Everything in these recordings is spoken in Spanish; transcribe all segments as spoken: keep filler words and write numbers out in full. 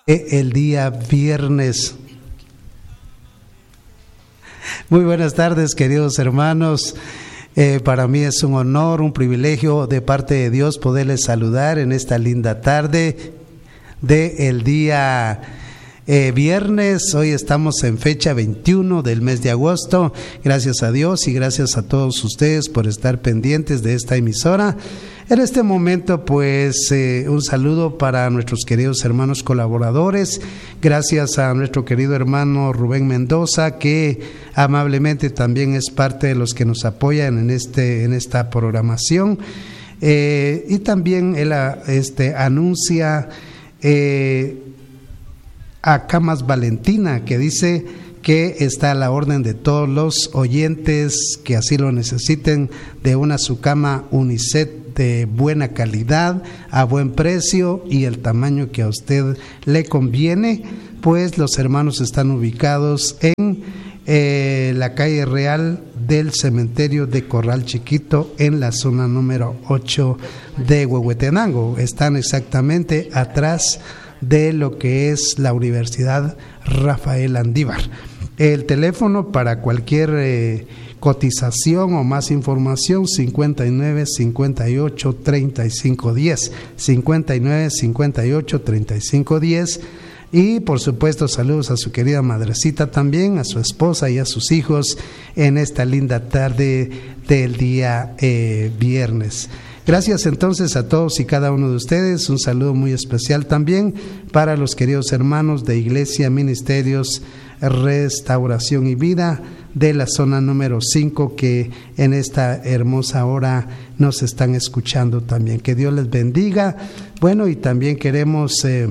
El día viernes. Muy buenas tardes, queridos hermanos. Eh, para mí es un honor, un privilegio de parte de Dios poderles saludar en esta linda tarde de el día eh, viernes. Hoy estamos en fecha veintiuno del mes de agosto. Gracias a Dios y gracias a todos ustedes por estar pendientes de esta emisora. En este momento, pues, eh, un saludo para nuestros queridos hermanos colaboradores. Gracias a nuestro querido hermano Rubén Mendoza, que amablemente también es parte de los que nos apoyan en este en esta programación. Eh, y también él este, anuncia eh, a Camas Valentina, que dice que está a la orden de todos los oyentes que así lo necesiten, de una sucama Unicet de buena calidad, a buen precio y el tamaño que a usted le conviene. Pues los hermanos están ubicados en eh, la calle Real del cementerio de Corral Chiquito, en la zona número ocho de Huehuetenango. Están exactamente atrás de lo que es la Universidad Rafael Andívar. El teléfono para cualquier eh, cotización o más información: cincuenta y nueve, cincuenta y ocho, treinta y cinco diez, cincuenta y nueve, cincuenta y ocho, treinta y cinco diez. Y por supuesto saludos a su querida madrecita también, a su esposa y a sus hijos en esta linda tarde del día eh, viernes. Gracias entonces a todos y cada uno de ustedes. Un saludo muy especial también para los queridos hermanos de Iglesia Ministerios Restauración y Vida de la zona número cinco, que en esta hermosa hora nos están escuchando también. Que Dios les bendiga. Bueno, y también queremos eh,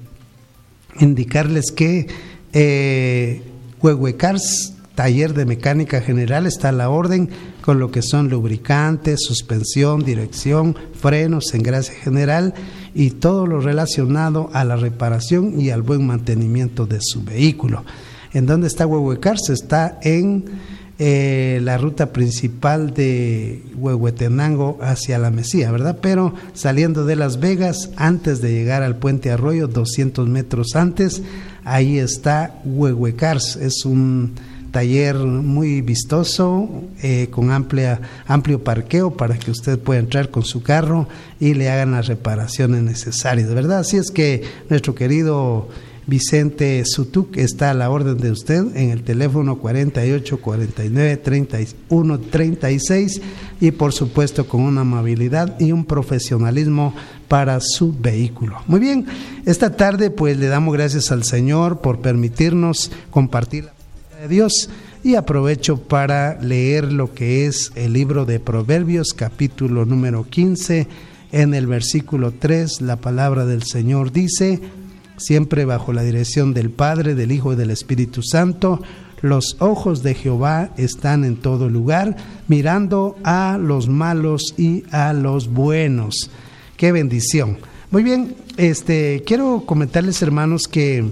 indicarles que eh, Huehuecars, taller de mecánica general, está a la orden con lo que son lubricantes, suspensión, dirección, frenos, engrase general y todo lo relacionado a la reparación y al buen mantenimiento de su vehículo. ¿En dónde está Huehuecars? Está en eh, la ruta principal de Huehuetenango hacia La Mesía, ¿verdad? Pero saliendo de Las Vegas, antes de llegar al Puente Arroyo, doscientos metros antes, ahí está Huehuecars. Es un taller muy vistoso, eh, con amplia, amplio parqueo para que usted pueda entrar con su carro y le hagan las reparaciones necesarias, ¿verdad? Así es que nuestro querido Vicente Sutuc está a la orden de usted en el teléfono cuarenta y ocho, cuarenta y nueve, treinta y uno, treinta y seis, y por supuesto con una amabilidad y un profesionalismo para su vehículo. Muy bien, esta tarde pues le damos gracias al Señor por permitirnos compartir la palabra de Dios, y aprovecho para leer lo que es el libro de Proverbios, capítulo número quince. En el versículo tres, la palabra del Señor dice: siempre bajo la dirección del Padre, del Hijo y del Espíritu Santo, los ojos de Jehová están en todo lugar, mirando a los malos y a los buenos. ¡Qué bendición! Muy bien, este, quiero comentarles, hermanos, que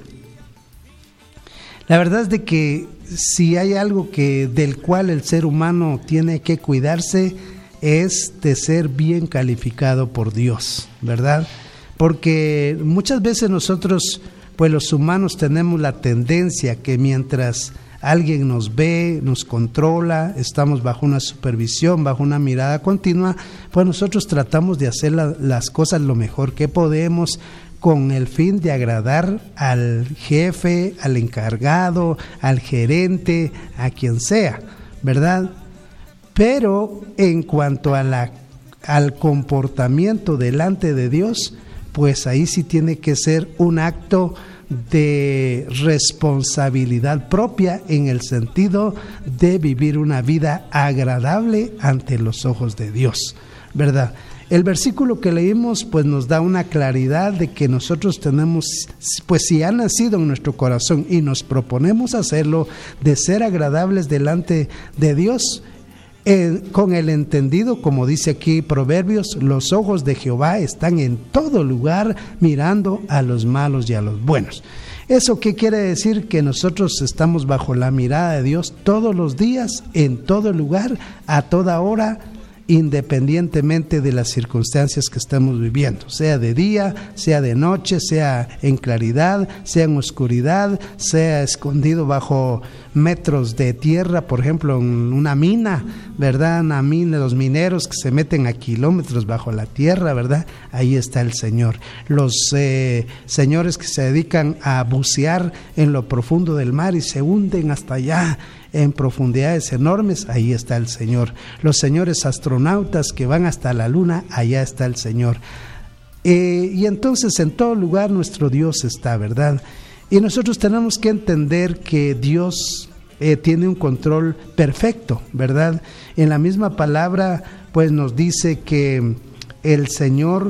la verdad es de que si hay algo que del cual el ser humano tiene que cuidarse, es de ser bien calificado por Dios, ¿verdad? Porque muchas veces nosotros, pues los humanos, tenemos la tendencia que mientras alguien nos ve, nos controla, estamos bajo una supervisión, bajo una mirada continua, pues nosotros tratamos de hacer la, las cosas lo mejor que podemos, con el fin de agradar al jefe, al encargado, al gerente, a quien sea, ¿verdad? Pero en cuanto a la, al comportamiento delante de Dios, pues ahí sí tiene que ser un acto de responsabilidad propia, en el sentido de vivir una vida agradable ante los ojos de Dios, ¿verdad? El versículo que leímos pues nos da una claridad de que nosotros tenemos, pues si ha nacido en nuestro corazón y nos proponemos hacerlo, de ser agradables delante de Dios, Eh, con el entendido, como dice aquí Proverbios, los ojos de Jehová están en todo lugar, mirando a los malos y a los buenos. ¿Eso qué quiere decir? Que nosotros estamos bajo la mirada de Dios todos los días, en todo lugar, a toda hora, independientemente de las circunstancias que estamos viviendo, sea de día, sea de noche, sea en claridad, sea en oscuridad, sea escondido bajo metros de tierra, por ejemplo, en una mina, ¿verdad? Una mina, los mineros que se meten a kilómetros bajo la tierra, ¿verdad? Ahí está el Señor. Los eh, señores que se dedican a bucear en lo profundo del mar y se hunden hasta allá en profundidades enormes, ahí está el Señor. Los señores astronautas que van hasta la luna, allá está el Señor. Eh, y entonces en todo lugar nuestro Dios está, ¿verdad? Y nosotros tenemos que entender que Dios eh, tiene un control perfecto, ¿verdad? En la misma palabra, pues nos dice que el Señor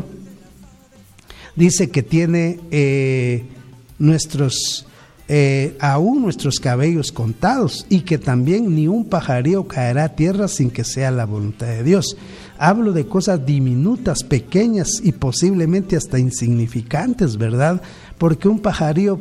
dice que tiene eh, nuestros... Eh, aún nuestros cabellos contados, y que también ni un pajarillo caerá a tierra sin que sea la voluntad de Dios. Hablo de cosas diminutas, pequeñas y posiblemente hasta insignificantes, ¿verdad? Porque un pajarillo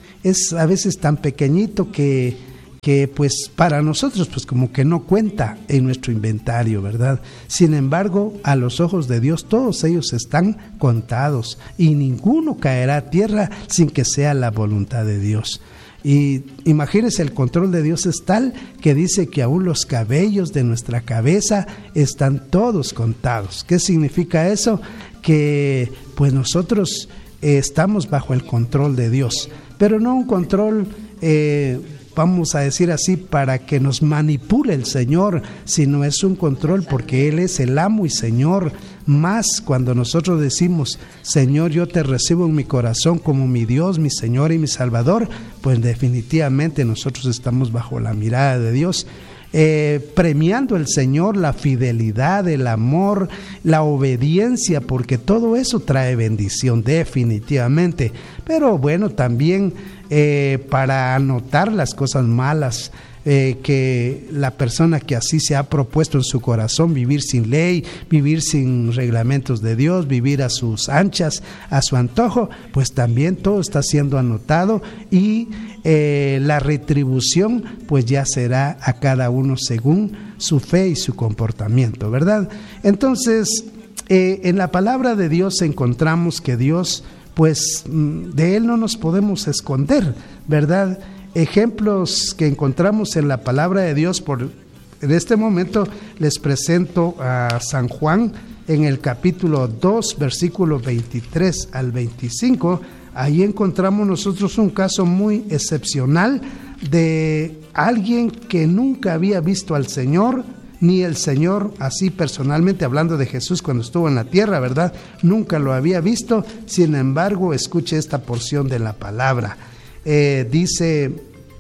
es a veces tan pequeñito que, que pues para nosotros pues como que no cuenta en nuestro inventario, ¿verdad? Sin embargo, a los ojos de Dios todos ellos están contados y ninguno caerá a tierra sin que sea la voluntad de Dios. Y imagínense, el control de Dios es tal que dice que aún los cabellos de nuestra cabeza están todos contados. ¿Qué significa eso? Que pues nosotros eh, estamos bajo el control de Dios, pero no un control eh, vamos a decir así, para que nos manipule el Señor, sino es un control porque Él es el amo y Señor. Más cuando nosotros decimos, Señor, yo te recibo en mi corazón como mi Dios, mi Señor y mi Salvador, pues definitivamente nosotros estamos bajo la mirada de Dios, eh, premiando el Señor la fidelidad, el amor, la obediencia, porque todo eso trae bendición definitivamente. Pero bueno, también eh, para anotar las cosas malas, Eh, que la persona que así se ha propuesto en su corazón, vivir sin ley, vivir sin reglamentos de Dios, vivir a sus anchas, a su antojo, pues también todo está siendo anotado, y eh, la retribución pues ya será a cada uno según su fe y su comportamiento, ¿verdad? Entonces, eh, en la palabra de Dios encontramos que Dios, pues de Él no nos podemos esconder, ¿verdad? Ejemplos que encontramos en la palabra de Dios, por en este momento les presento a San Juan en el capítulo dos, versículos veintitrés al veinticinco. Ahí encontramos nosotros un caso muy excepcional de alguien que nunca había visto al Señor, ni el Señor así personalmente, hablando de Jesús cuando estuvo en la tierra, ¿verdad? Nunca lo había visto. Sin embargo, escuche esta porción de la palabra. Eh, dice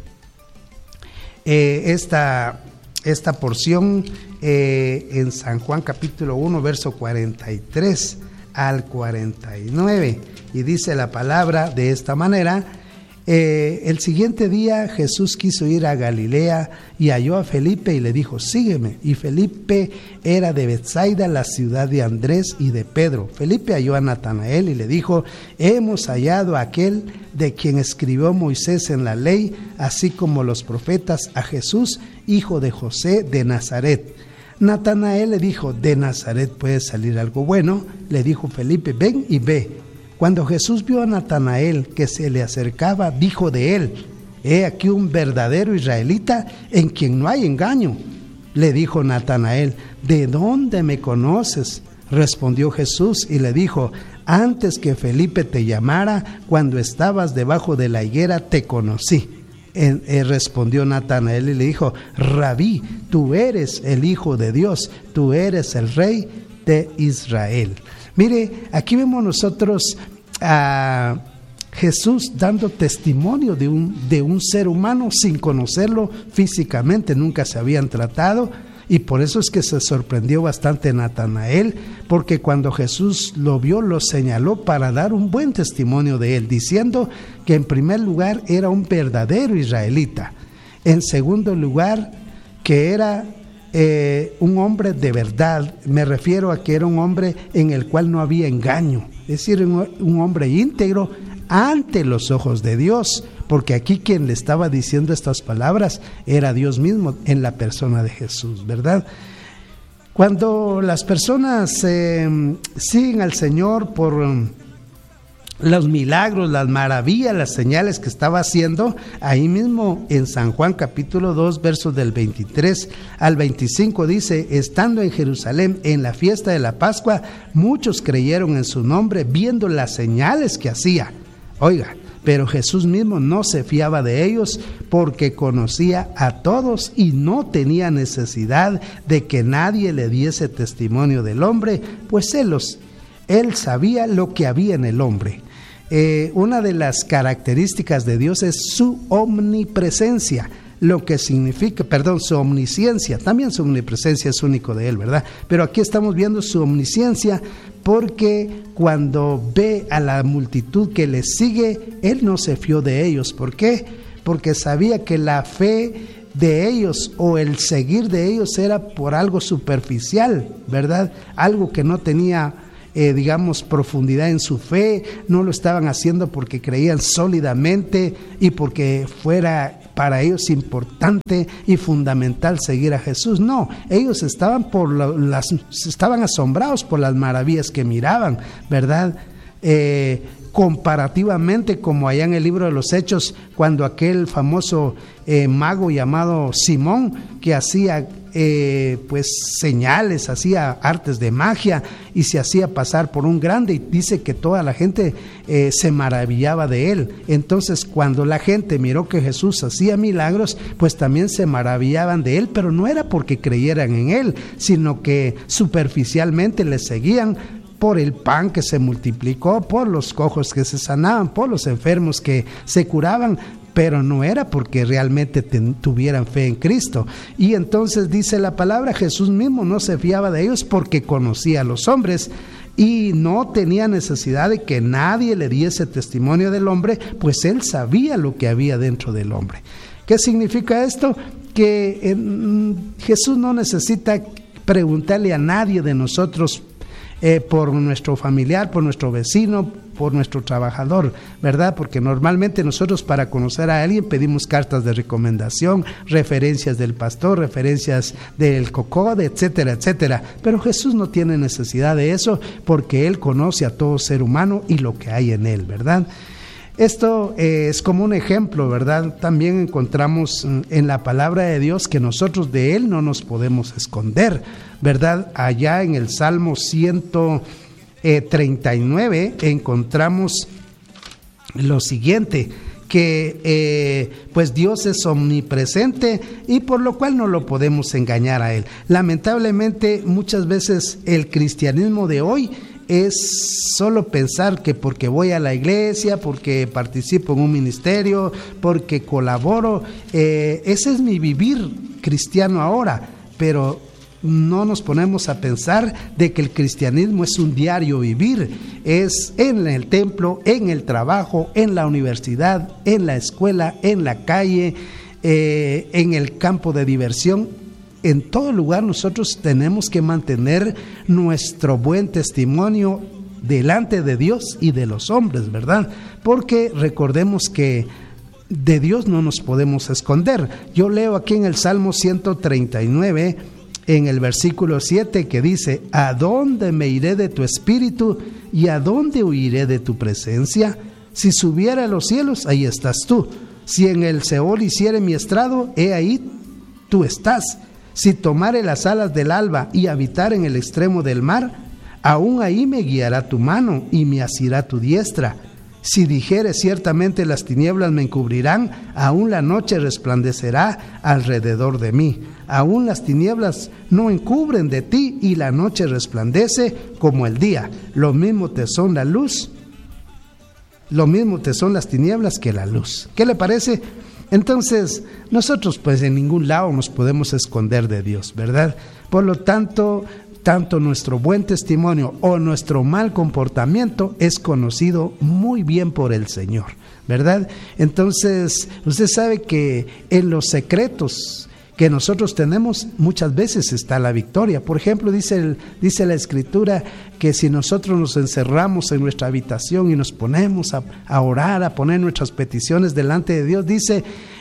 eh, esta, esta porción eh, en San Juan capítulo uno, verso cuarenta y tres al cuarenta y nueve, y dice la palabra de esta manera: eh, el siguiente día Jesús quiso ir a Galilea y halló a Felipe y le dijo, sígueme. Y Felipe era de Betsaida, la ciudad de Andrés y de Pedro. Felipe halló a Natanael y le dijo, hemos hallado a aquel de quien escribió Moisés en la ley, así como los profetas, a Jesús, hijo de José de Nazaret. Natanael le dijo, de Nazaret puede salir algo bueno. Le dijo Felipe, ven y ve. Cuando Jesús vio a Natanael que se le acercaba, dijo de él, he aquí un verdadero israelita en quien no hay engaño. Le dijo Natanael, ¿de dónde me conoces? Respondió Jesús y le dijo, antes que Felipe te llamara, cuando estabas debajo de la higuera, te conocí. Eh, eh, respondió Natanael y le dijo, Rabí, tú eres el Hijo de Dios, tú eres el Rey de Israel. Mire, aquí vemos nosotros a Jesús dando testimonio de un, de un ser humano sin conocerlo físicamente, nunca se habían tratado, y por eso es que se sorprendió bastante Natanael, porque cuando Jesús lo vio, lo señaló para dar un buen testimonio de él, diciendo que en primer lugar era un verdadero israelita, en segundo lugar que era Eh, un hombre de verdad. Me refiero a que era un hombre en el cual no había engaño, es decir, un, un hombre íntegro ante los ojos de Dios, porque aquí quien le estaba diciendo estas palabras era Dios mismo en la persona de Jesús, ¿verdad? Cuando las personas eh, siguen al Señor por um, los milagros, las maravillas, las señales que estaba haciendo, ahí mismo en San Juan capítulo dos, versos del veintitrés al veinticinco dice: estando en Jerusalén en la fiesta de la Pascua, muchos creyeron en su nombre viendo las señales que hacía. Oiga, pero Jesús mismo no se fiaba de ellos porque conocía a todos y no tenía necesidad de que nadie le diese testimonio del hombre, pues él, los, él sabía lo que había en el hombre. Eh, una de las características de Dios es su omnipresencia, lo que significa, perdón, su omnisciencia. También su omnipresencia es único de Él, ¿verdad? Pero aquí estamos viendo su omnisciencia porque cuando ve a la multitud que le sigue, Él no se fió de ellos. ¿Por qué? Porque sabía que la fe de ellos o el seguir de ellos era por algo superficial, ¿verdad? Algo que no tenía Eh, digamos, profundidad en su fe. No lo estaban haciendo porque creían sólidamente y porque fuera para ellos importante y fundamental seguir a Jesús. No, ellos estaban por lo, las, estaban asombrados por las maravillas que miraban, ¿verdad? Eh, comparativamente, como allá en el libro de los Hechos, cuando aquel famoso eh, mago llamado Simón, que hacía eh, pues señales, hacía artes de magia y se hacía pasar por un grande, y dice que toda la gente eh, se maravillaba de él. Entonces, cuando la gente miró que Jesús hacía milagros, pues también se maravillaban de él, pero no era porque creyeran en él, sino que superficialmente le seguían por el pan que se multiplicó, por los cojos que se sanaban, por los enfermos que se curaban, pero no era porque realmente ten, tuvieran fe en Cristo. Y entonces dice la palabra, Jesús mismo no se fiaba de ellos porque conocía a los hombres y no tenía necesidad de que nadie le diese testimonio del hombre, pues él sabía lo que había dentro del hombre. ¿Qué significa esto? Que eh, Jesús no necesita preguntarle a nadie de nosotros Eh, por nuestro familiar, por nuestro vecino, por nuestro trabajador, ¿verdad? Porque normalmente nosotros para conocer a alguien pedimos cartas de recomendación, referencias del pastor, referencias del COCODE, etcétera, etcétera. Pero Jesús no tiene necesidad de eso porque Él conoce a todo ser humano y lo que hay en él, ¿verdad? Esto eh, es como un ejemplo, ¿verdad? También encontramos en la palabra de Dios que nosotros de Él no nos podemos esconder, ¿verdad? Allá en el Salmo ciento treinta y nueve encontramos lo siguiente, que eh, pues Dios es omnipresente y por lo cual no lo podemos engañar a Él. Lamentablemente muchas veces el cristianismo de hoy es solo pensar que porque voy a la iglesia, porque participo en un ministerio, porque colaboro, eh, ese es mi vivir cristiano ahora, pero no nos ponemos a pensar de que el cristianismo es un diario vivir, es en el templo, en el trabajo, en la universidad, en la escuela, en la calle, eh, en el campo de diversión. En todo lugar nosotros tenemos que mantener nuestro buen testimonio delante de Dios y de los hombres, ¿verdad? Porque recordemos que de Dios no nos podemos esconder. Yo leo aquí en el Salmo ciento treinta y nueve, en el versículo siete, que dice: ¿a dónde me iré de tu espíritu y a dónde huiré de tu presencia? Si subiera a los cielos, ahí estás tú. Si en el Seol hiciere mi estrado, he ahí tú estás. Si tomare las alas del alba y habitar en el extremo del mar, aún ahí me guiará tu mano y me asirá tu diestra. Si dijere ciertamente las tinieblas me encubrirán, aún la noche resplandecerá alrededor de mí. Aún las tinieblas no encubren de ti y la noche resplandece como el día. Lo mismo te son la luz, lo mismo te son las tinieblas que la luz. ¿Qué le parece? Entonces, nosotros pues en ningún lado nos podemos esconder de Dios, ¿verdad? Por lo tanto, tanto nuestro buen testimonio o nuestro mal comportamiento es conocido muy bien por el Señor, ¿verdad? Entonces, usted sabe que en los secretos que nosotros tenemos muchas veces está la victoria. Por ejemplo, dice, el, dice la Escritura que si nosotros nos encerramos en nuestra habitación y nos ponemos a, a orar, a poner nuestras peticiones delante de Dios, dice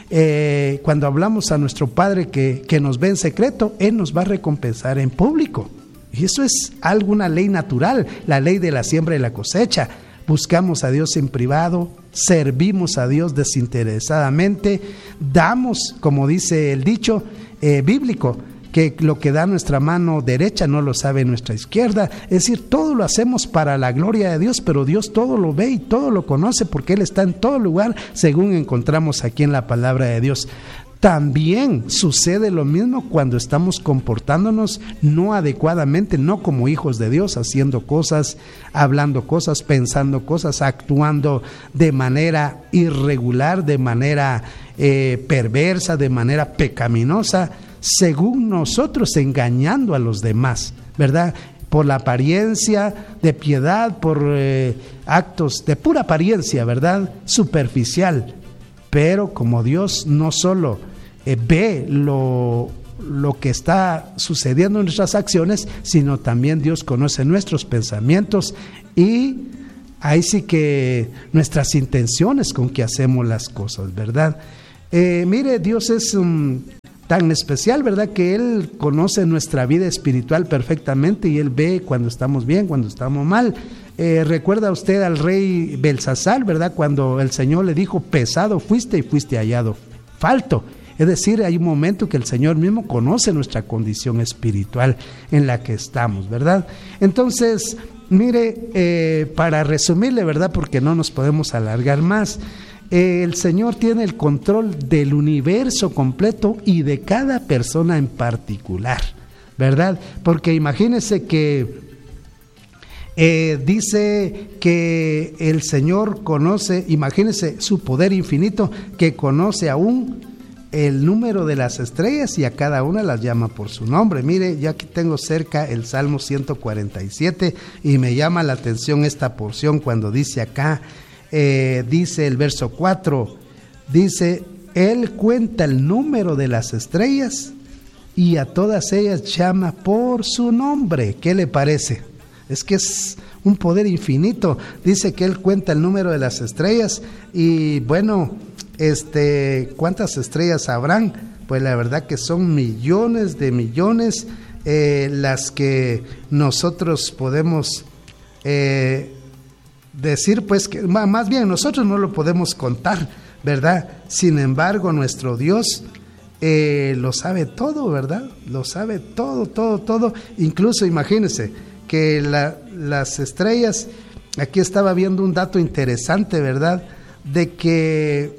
eh, cuando hablamos a nuestro Padre que, que nos ve en secreto, Él nos va a recompensar en público. Y eso es alguna ley natural, la ley de la siembra y la cosecha. Buscamos a Dios en privado, servimos a Dios desinteresadamente, damos, como dice el dicho eh, bíblico, que lo que da nuestra mano derecha no lo sabe nuestra izquierda. Es decir, todo lo hacemos para la gloria de Dios, pero Dios todo lo ve y todo lo conoce porque Él está en todo lugar, según encontramos aquí en la palabra de Dios. También sucede lo mismo cuando estamos comportándonos no adecuadamente, no como hijos de Dios, haciendo cosas, hablando cosas, pensando cosas, actuando de manera irregular, de manera eh, perversa, de manera pecaminosa, según nosotros, engañando a los demás, ¿verdad? Por la apariencia de piedad, por eh, actos de pura apariencia, ¿verdad? Superficial. Pero como Dios no solo eh, ve lo, lo que está sucediendo en nuestras acciones, sino también Dios conoce nuestros pensamientos y ahí sí que nuestras intenciones con que hacemos las cosas, ¿verdad? Eh, mire, Dios es um, tan especial, ¿verdad? Que Él conoce nuestra vida espiritual perfectamente y Él ve cuando estamos bien, cuando estamos mal. Eh, recuerda usted al rey Belsasar, ¿verdad? Cuando el Señor le dijo, pesado fuiste y fuiste hallado falto. Es decir, hay un momento que el Señor mismo conoce nuestra condición espiritual en la que estamos, ¿verdad? Entonces, mire, eh, para resumirle, ¿verdad? Porque no nos podemos alargar más, eh, el Señor tiene el control del universo completo y de cada persona en particular, ¿verdad? Porque imagínense que Eh, dice que el Señor conoce, imagínense su poder infinito, que conoce aún el número de las estrellas y a cada una las llama por su nombre. Mire, yo aquí tengo cerca el Salmo ciento cuarenta y siete y me llama la atención esta porción cuando dice acá, eh, dice el verso cuatro, dice, Él cuenta el número de las estrellas y a todas ellas llama por su nombre. ¿Qué le parece? Es que es un poder infinito. Dice que Él cuenta el número de las estrellas y bueno, este, ¿cuántas estrellas habrán? Pues la verdad que son millones de millones eh, las que nosotros podemos eh, decir, pues que más bien nosotros no lo podemos contar, ¿verdad? Sin embargo, nuestro Dios eh, lo sabe todo, ¿verdad? Lo sabe todo, todo, todo. Incluso imagínense que la, las estrellas, aquí estaba viendo un dato interesante, ¿verdad? De que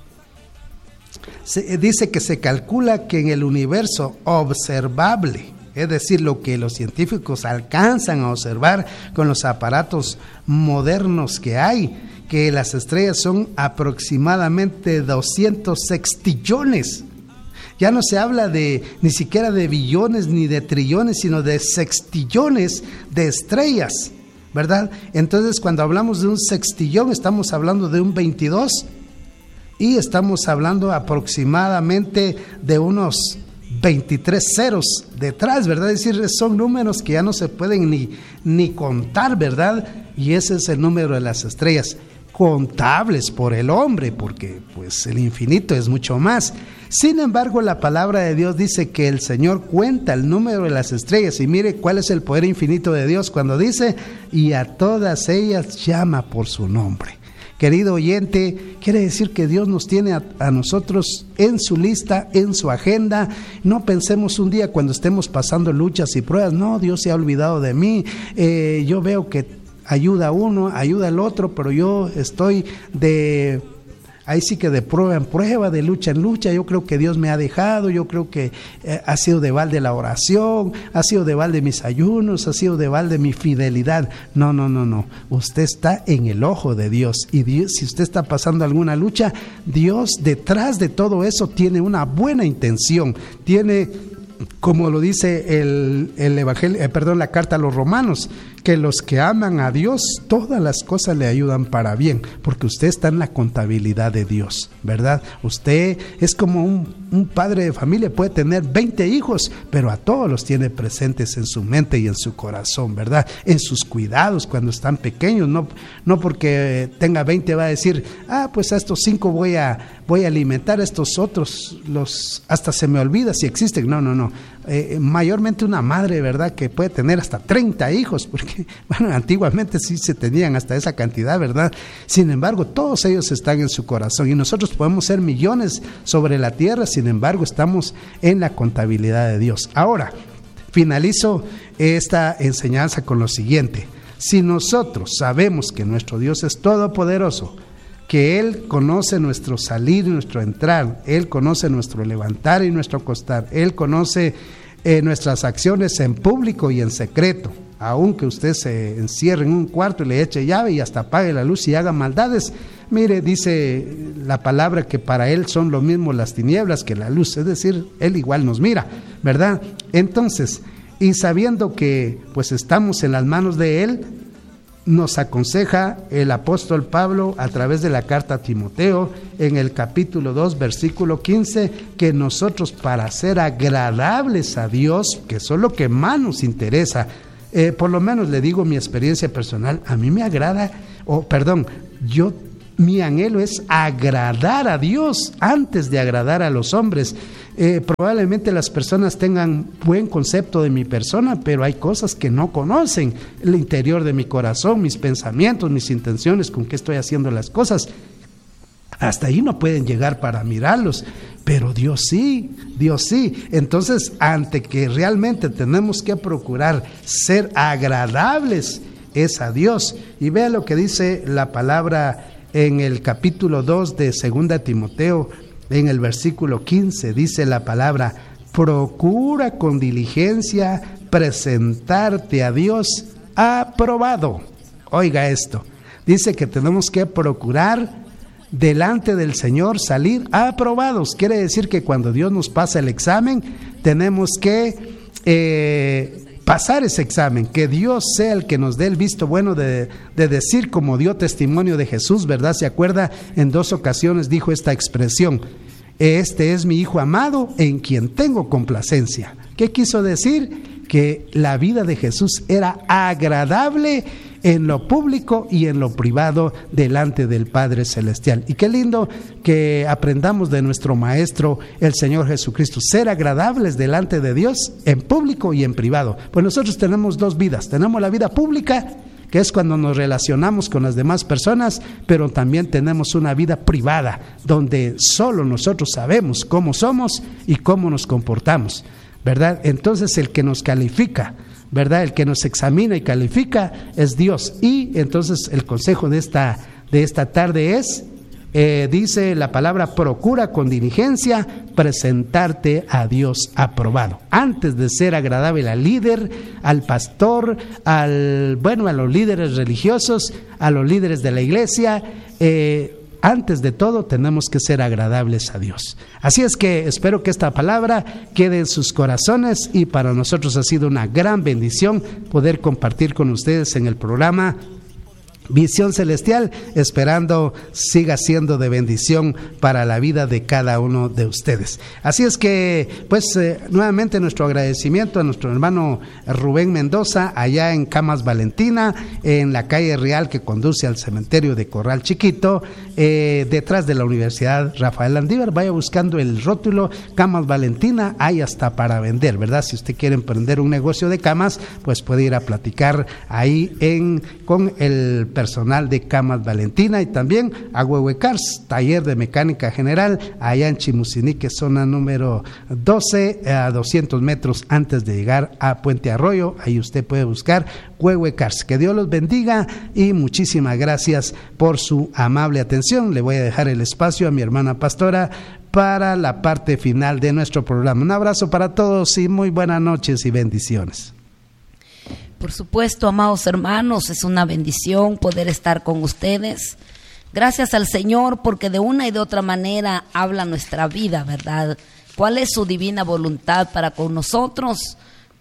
se, dice que se calcula que en el universo observable, es decir, lo que los científicos alcanzan a observar con los aparatos modernos que hay, que las estrellas son aproximadamente doscientos sextillones. Ya no se habla de ni siquiera de billones ni de trillones, sino de sextillones de estrellas, ¿verdad? Entonces, cuando hablamos de un sextillón, estamos hablando de un veintidós y estamos hablando aproximadamente de unos veintitrés ceros detrás, ¿verdad? Es decir, son números que ya no se pueden ni, ni contar, ¿verdad? Y ese es el número de las estrellas, contables por el hombre, porque pues el infinito es mucho más. Sin embargo, la palabra de Dios dice que el Señor cuenta el número de las estrellas y mire cuál es el poder infinito de Dios cuando dice, y a todas ellas llama por su nombre. Querido oyente, quiere decir que Dios nos tiene a, a nosotros en su lista, en su agenda. No pensemos un día cuando estemos pasando luchas y pruebas, no, Dios se ha olvidado de mí, eh, yo veo que ayuda a uno, ayuda al otro, pero yo estoy de... ahí sí que de prueba en prueba, de lucha en lucha, yo creo que Dios me ha dejado, yo creo que eh, ha sido de balde la oración, ha sido de balde mis ayunos, ha sido de balde mi fidelidad. No, no, no, no, usted está en el ojo de Dios y Dios, si usted está pasando alguna lucha, Dios detrás de todo eso tiene una buena intención, tiene, como lo dice el, el evangelio, eh, perdón, la carta a los romanos, que los que aman a Dios, todas las cosas le ayudan para bien, porque usted está en la contabilidad de Dios, ¿verdad? Usted es como un, un padre de familia, puede tener veinte hijos, pero a todos los tiene presentes en su mente y en su corazón, ¿verdad? En sus cuidados cuando están pequeños, no, no porque tenga veinte va a decir, ah, pues a estos cinco voy a, voy a alimentar, a estos otros, los hasta se me olvida si existen. No, no, no. Eh, mayormente una madre, ¿verdad?, que puede tener hasta treinta hijos, porque, bueno, antiguamente sí se tenían hasta esa cantidad, ¿verdad? Sin embargo, todos ellos están en su corazón y nosotros podemos ser millones sobre la tierra, sin embargo, estamos en la contabilidad de Dios. Ahora, finalizo esta enseñanza con lo siguiente. Si nosotros sabemos que nuestro Dios es todopoderoso, que Él conoce nuestro salir y nuestro entrar, Él conoce nuestro levantar y nuestro acostar, Él conoce eh, nuestras acciones en público y en secreto, aunque usted se encierre en un cuarto y le eche llave y hasta apague la luz y haga maldades, mire, dice la palabra que para Él son lo mismo las tinieblas que la luz, es decir, Él igual nos mira, ¿verdad? Entonces, y sabiendo que pues estamos en las manos de Él, nos aconseja el apóstol Pablo a través de la carta a Timoteo en el capítulo dos versículo quince, que nosotros para ser agradables a Dios, que eso es lo que más nos interesa, eh, por lo menos le digo mi experiencia personal, a mí me agrada, o oh, perdón, yo mi anhelo es agradar a Dios antes de agradar a los hombres. Eh, probablemente las personas tengan buen concepto de mi persona, pero hay cosas que no conocen, el interior de mi corazón, mis pensamientos, mis intenciones, con qué estoy haciendo las cosas. Hasta ahí no pueden llegar para mirarlos, pero Dios sí, Dios sí. Entonces, ante que realmente tenemos que procurar ser agradables, es a Dios. Y vea lo que dice la palabra en el capítulo dos de segunda Timoteo, en el versículo quince, dice la palabra: procura con diligencia presentarte a Dios aprobado. Oiga esto, dice que tenemos que procurar delante del Señor salir aprobados. Quiere decir que cuando Dios nos pasa el examen, tenemos que eh, pasar ese examen, que Dios sea el que nos dé el visto bueno de, de decir, como dio testimonio de Jesús, ¿verdad? ¿Se acuerda? En dos ocasiones dijo esta expresión: este es mi Hijo amado en quien tengo complacencia. ¿Qué quiso decir? Que la vida de Jesús era agradable en lo público y en lo privado delante del Padre Celestial. Y qué lindo que aprendamos de nuestro Maestro, el Señor Jesucristo, ser agradables delante de Dios en público y en privado. Pues nosotros tenemos dos vidas, tenemos la vida pública, que es cuando nos relacionamos con las demás personas, pero también tenemos una vida privada, donde solo nosotros sabemos cómo somos y cómo nos comportamos, ¿verdad? Entonces el que nos califica, ¿verdad?, el que nos examina y califica es Dios. Y entonces el consejo de esta, de esta tarde es, eh, dice la palabra: procura con diligencia presentarte a Dios aprobado. Antes de ser agradable al líder, al pastor, al bueno, a los líderes religiosos, a los líderes de la iglesia, eh, antes de todo tenemos que ser agradables a Dios. Así es que espero que esta palabra quede en sus corazones, y para nosotros ha sido una gran bendición poder compartir con ustedes en el programa Visión Celestial, esperando siga siendo de bendición para la vida de cada uno de ustedes. Así es que, pues, eh, nuevamente nuestro agradecimiento a nuestro hermano Rubén Mendoza, allá en Camas Valentina, en la calle Real que conduce al cementerio de Corral Chiquito, eh, detrás de la Universidad Rafael Landívar. Vaya buscando el rótulo Camas Valentina, hay hasta para vender, ¿verdad? Si usted quiere emprender un negocio de camas, pues puede ir a platicar ahí en con el personal de Camas Valentina, y también a Huehuecars, taller de mecánica general, allá en Chimusinique, zona número doce, a doscientos metros antes de llegar a Puente Arroyo. Ahí usted puede buscar Huehuecars. Que Dios los bendiga y muchísimas gracias por su amable atención. Le voy a dejar el espacio a mi hermana pastora para la parte final de nuestro programa. Un abrazo para todos y muy buenas noches y bendiciones. Por supuesto, amados hermanos, es una bendición poder estar con ustedes. Gracias al Señor, porque de una y de otra manera habla nuestra vida, ¿verdad? ¿Cuál es su divina voluntad para con nosotros?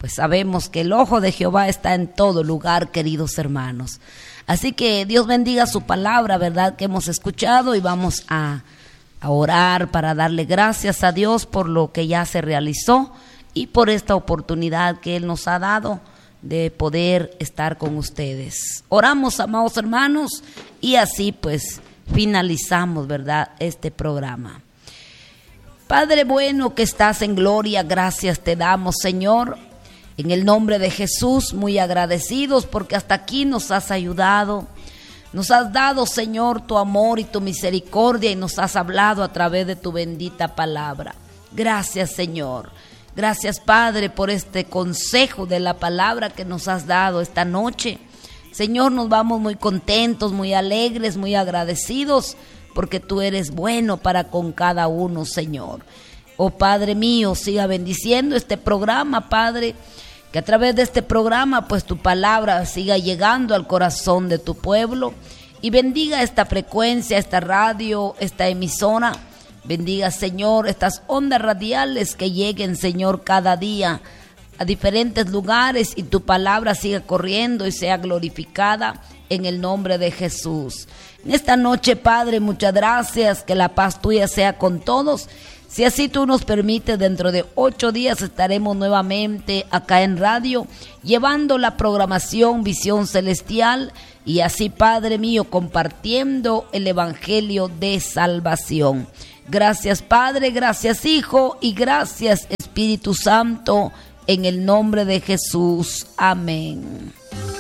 pues sabemos que el ojo de Jehová está en todo lugar, queridos hermanos. Así que Dios bendiga su palabra, ¿verdad?, que hemos escuchado, y vamos a, a orar para darle gracias a Dios por lo que ya se realizó y por esta oportunidad que Él nos ha dado de poder estar con ustedes. Oramos, amados hermanos, y así pues finalizamos, ¿verdad?, este programa. Padre bueno que estás en gloria, gracias te damos, Señor, en el nombre de Jesús, muy agradecidos porque hasta aquí nos has ayudado. Nos has dado, Señor, tu amor y tu misericordia, y nos has hablado a través de tu bendita palabra. Gracias, Señor. Gracias, Padre, por este consejo de la palabra que nos has dado esta noche. Señor, nos vamos muy contentos, muy alegres, muy agradecidos, porque tú eres bueno para con cada uno, Señor. Oh Padre mío, siga bendiciendo este programa, Padre, que a través de este programa pues tu palabra siga llegando al corazón de tu pueblo, y bendiga esta frecuencia, esta radio, esta emisora. Bendiga, Señor, estas ondas radiales que lleguen, Señor, cada día a diferentes lugares, y tu palabra siga corriendo y sea glorificada en el nombre de Jesús. En esta noche, Padre, muchas gracias, que la paz tuya sea con todos. Si así tú nos permites, dentro de ocho días estaremos nuevamente acá en radio, llevando la programación Visión Celestial, y así, Padre mío, compartiendo el Evangelio de salvación. Gracias, Padre, gracias, Hijo, y gracias, Espíritu Santo, en el nombre de Jesús. Amén.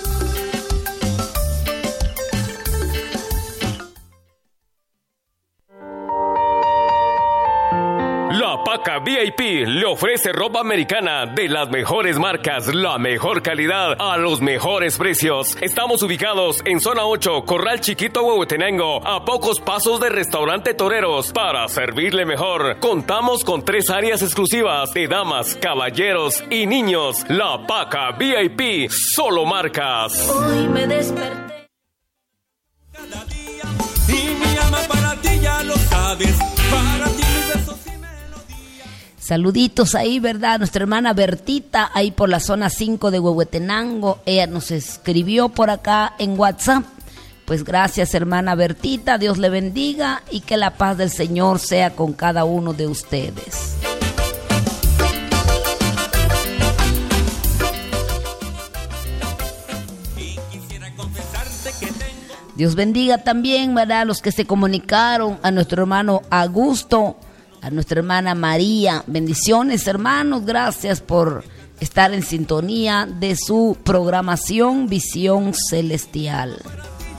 La Paca V I P le ofrece ropa americana de las mejores marcas, la mejor calidad, a los mejores precios. Estamos ubicados en zona ocho, Corral Chiquito, Huehuetenango, a pocos pasos de Restaurante Toreros. Para servirle mejor, contamos con tres áreas exclusivas de damas, caballeros y niños. La Paca V I P, solo marcas. Hoy me desperté cada día y mi alma para ti ya lo sabes, para ti mis besos. Saluditos ahí, ¿verdad? Nuestra hermana Bertita, ahí por la zona cinco de Huehuetenango. Ella nos escribió por acá en WhatsApp. Pues gracias, hermana Bertita. Dios le bendiga y que la paz del Señor sea con cada uno de ustedes. Dios bendiga también, ¿verdad?, los que se comunicaron, a nuestro hermano Augusto, a nuestra hermana María. Bendiciones, hermanos, gracias por estar en sintonía de su programación Visión Celestial.